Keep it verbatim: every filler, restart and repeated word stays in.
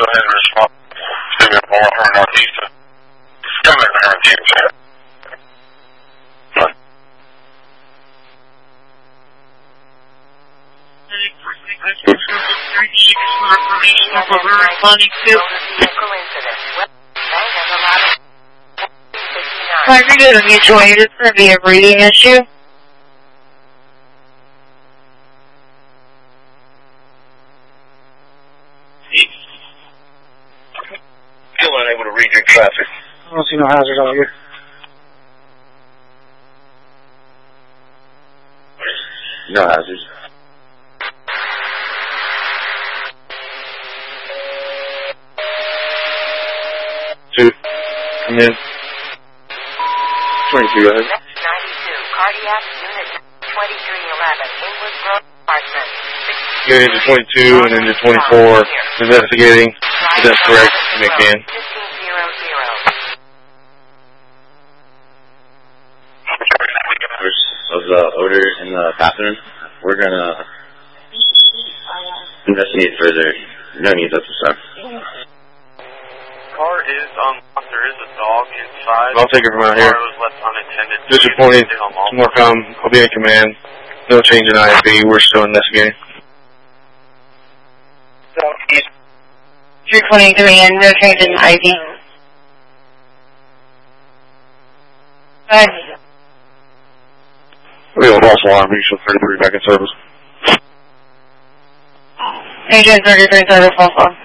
go ahead and respond to the Warren Northeast. Come in there and team chat. If you're doing a mutual aid, it's going to be a breathing issue. Still unable to read your traffic. I don't see no hazard out here. No hazards. Two. Come in. twenty-two, go ahead. ninety-two, cardiac unit twenty-three eleven, England Road, Apartment. Get into twenty-two and into twenty-four. Investigating. If that's correct, you can. fifteen hundred. Of the odor in the bathroom, we're gonna investigate further. No needs up to stuff. Car is unlocked. There is a dog inside. I'll take it from out here. Car was left unattended. Disappointed. More come. I'll be in command. No change in I F B. We're still investigating. three twenty-three and no change in I D. Good. We have a false alarm. You should thirty-three back in service. Agent thirty-three service false alarm.